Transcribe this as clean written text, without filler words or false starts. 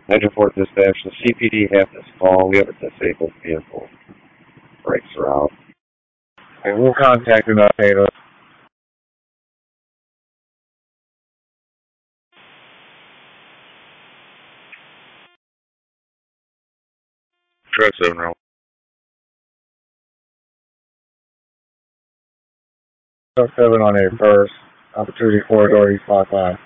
Nigerport Dispatch, the CPD have this call. We have a disabled vehicle. Brakes are out. And we'll contact and update us. Truck 7 Truck 7 on a first. Opportunity corridor East 55.